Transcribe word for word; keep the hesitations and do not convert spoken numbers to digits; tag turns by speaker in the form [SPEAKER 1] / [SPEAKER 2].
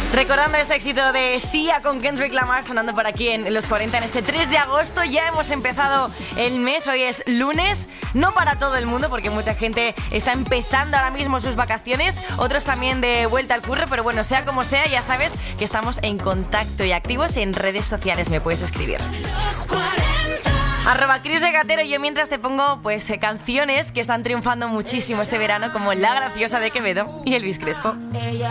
[SPEAKER 1] Recordando este éxito de Sia con Kendrick Lamar sonando por aquí en Los cuarenta en este tres de agosto. Ya hemos empezado el mes, hoy es lunes. No para todo el mundo porque mucha gente está empezando ahora mismo sus vacaciones, otros también de vuelta al curro, pero bueno, sea como sea, ya sabes que estamos en contacto y activos en redes sociales, me puedes escribir. Arroba Cris Regatero. Yo mientras te pongo pues eh, canciones que están triunfando muchísimo este verano, como La Graciosa de Quevedo y Elvis Crespo.